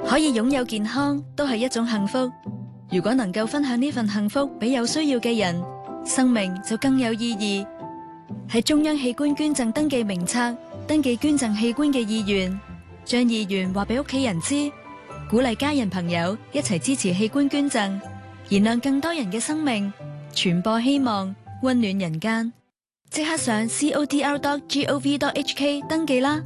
可以擁有健康都係一種幸福。如果能夠分享呢份幸福俾有需要嘅人，生命就更有意義。喺中央器官捐贈登記名冊登記捐贈器官嘅意願，將意願話俾屋企人知，鼓勵家人朋友一齊支持器官捐贈，燃亮更多人嘅生命，傳播希望，溫暖人間。即刻上 codr.gov.hk 登記啦！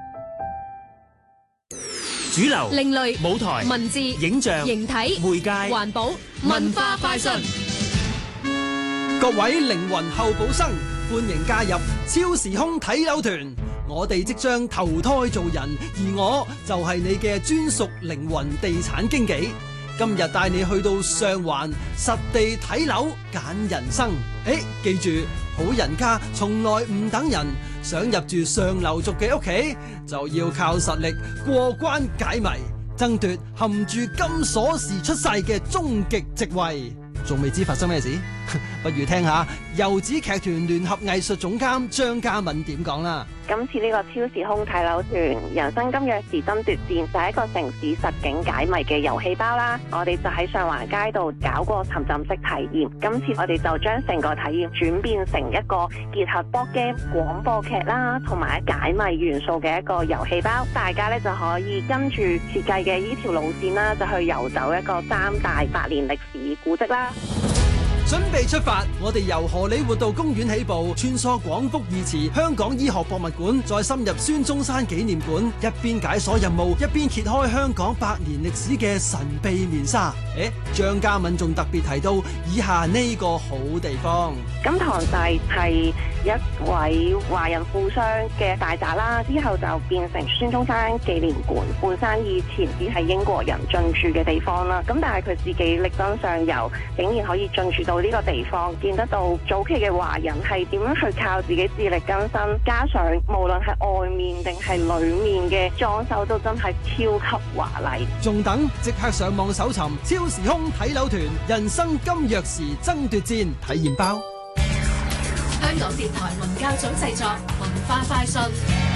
主流、 另類、 舞台、 文字、 影像、 形體、 媒介、 環保、文化快訊。 各位靈魂候補生，歡迎加入超時空睇樓團。我哋即將投胎做人，而我就係你嘅專屬靈魂地產經紀。今日帶你去到上環實地睇樓揀人生。記住，好人家從來唔等人。想入住上流族嘅屋企，就要靠實力過關解謎，爭奪含住金鎖匙出世嘅終極席位。仲未知發生咩事？不如聽下遊子劇團聯合藝術總監張嘉敏點講啦。 今次呢個超時空睇樓團人生今日時爭奪戰就係一個城市實景解謎嘅遊戲包啦。我哋就喺上環街道搞過沉浸式體驗，今次我哋就將成個體驗轉變成一個結合 board game 廣播劇啦同埋解謎元素嘅一個遊戲包。大家咧就可以跟住設計嘅呢條路線啦，就去遊走一個3大百年歷史古蹟啦。 準備出發，我哋由荷里活道公園起步，穿梭廣福義祠、香港醫學博物館，再深入孫中山紀念館，一邊解鎖任務，一邊揭開香港100年歷史嘅神秘面紗。張嘉敏仲特別提到以下呢個好地方。 咁堂細係一位華人富商嘅大宅啦，之後就變成孫中山紀念館。本身以前只係英國人進駐嘅地方啦，咁但係佢自己力爭上游，竟然可以進駐到呢個地方，見得到早期嘅華人係點樣去靠自己自力更生，加上無論係外面定係裏面嘅裝修都真係超級華麗。 仲等？即刻上網搜尋超時空睇樓團人生金鑰匙爭奪戰體驗包。 香港電台文教組製作文化快訊。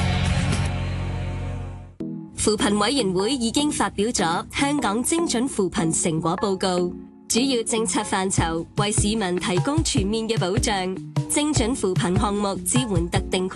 扶貧委員會已經發表咗香港精準扶貧成果報告，主要政策範疇為市民提供全面嘅保障，精準扶貧項目支援特定群